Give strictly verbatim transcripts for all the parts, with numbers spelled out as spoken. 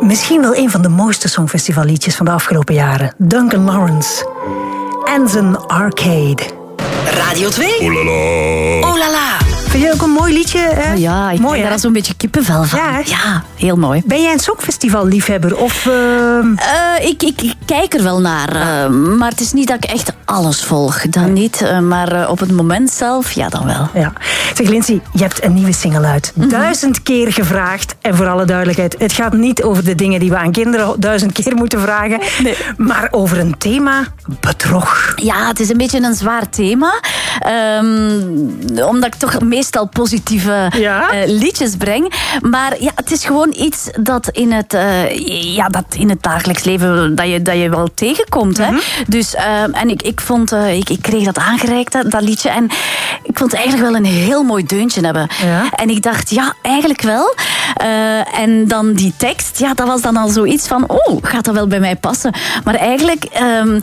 Misschien wel een van de mooiste songfestivalliedjes van de afgelopen jaren. Duncan Lawrence. Anson Arcade. Radio twee. Oh la la. Oh la la. Vind je ook een mooi liedje? Hè? Oh ja, ik mooi, heb daar zo'n beetje kippenvel van. Ja, ja, heel mooi. Ben jij een songfestivalliefhebber? Of, uh... Uh, ik, ik, ik kijk er wel naar. Uh, maar het is niet dat ik echt alles volg. Dan niet. Uh, maar uh, op het moment zelf, ja, dan wel. Ja. Zeg, Lindsay, je hebt een nieuwe single uit. Mm-hmm. Duizend keer gevraagd. En voor alle duidelijkheid, het gaat niet over de dingen die we aan kinderen duizend keer moeten vragen. Nee. Maar over een thema, bedrog. Ja, het is een beetje een zwaar thema. Um, omdat ik toch meestal positieve ja? uh, liedjes breng. Maar ja, het is gewoon iets dat in het, uh, ja, dat in het dagelijks leven dat je, dat je wel tegenkomt. Mm-hmm. Hè? Dus, uh, en ik, ik vond, uh, ik, ik kreeg dat aangereikt, dat, dat liedje. En ik vond het eigenlijk wel een heel mooi deuntje hebben. Ja? En ik dacht, ja, eigenlijk wel. Uh, en dan die tekst, ja, dat was dan al zoiets van, oh, gaat dat wel bij mij passen? Maar eigenlijk, um,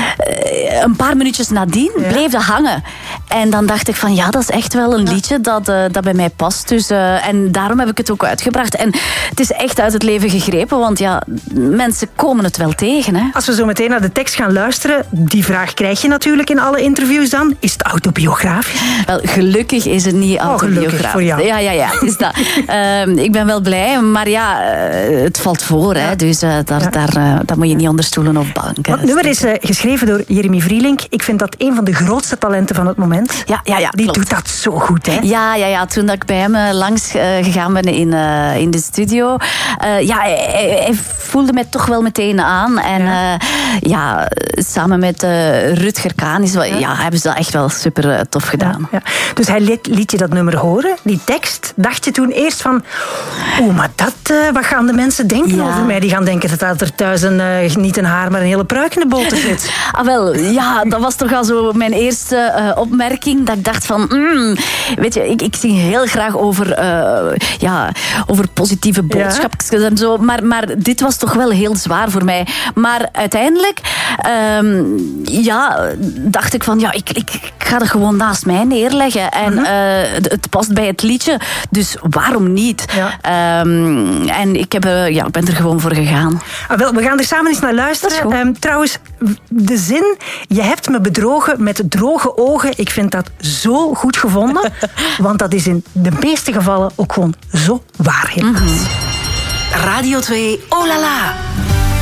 een paar minuutjes nadien ja? bleef dat hangen. En dan dacht ik van, ja, dat is echt wel een liedje dat, uh, dat bij mij past. Dus, uh, en daarom heb ik het ook uitgebracht. En het is echt uit het leven gegrepen, want ja, mensen komen het wel tegen. Hè? Als we zo meteen naar de tekst gaan luisteren, die vraag krijg je natuurlijk in alle interviews dan. Is het autobiografisch? Wel, gelukkig is het niet autobiografisch. Oh, voor jou. Ja, ja, ja. Is dat. uh, ik ben wel blij, maar ja, uh, het valt voor. Ja. Hè, dus uh, daar, ja. daar, uh, daar moet je niet onder stoelen of banken. Het nummer is uh, geschreven door Jeremy Vrielink. Ik vind dat een van de grootste talenten van het moment. Ja, ja, ja, die klopt. doet dat zo goed, hè? Ja, ja, ja. Toen dat ik bij hem uh, langs uh, gegaan ben in, uh, in de studio, uh, ja, hij, hij voelde mij toch wel meteen aan. En ja, uh, ja samen met uh, Rutger Kaan is wel, ja. Ja, hebben ze dat echt wel super uh, tof gedaan. Ja, ja. Dus hij liet, liet je dat nummer horen, die tekst. Dacht je toen eerst van, oeh, maar dat, uh, wat gaan de mensen denken ja. over mij? Die gaan denken dat er thuis een, uh, niet een haar, maar een hele pruik in de boter zit. Ah, wel, ja, dat was toch al zo mijn eerste uh, opmerking, dat ik dacht van, mm, weet je, ik, ik zing heel graag over, uh, ja, over positieve boodschapjes ja. en zo, maar, maar dit was toch wel heel zwaar voor mij. Maar uiteindelijk, um, ja, dacht ik van, ja, ik, ik, ik ga het gewoon naast mij neerleggen. En mm-hmm. uh, het, het past bij het liedje, dus waarom niet? Ja. Um, en ik, heb, uh, ja, ik ben er gewoon voor gegaan. Ah, wel, we gaan er samen eens naar luisteren. Um, trouwens, de zin, je hebt me bedrogen met droge ogen, ik vind dat zo goed gevonden, want dat is in de meeste gevallen ook gewoon zo waar. Mm-hmm. Radio twee, oh la la.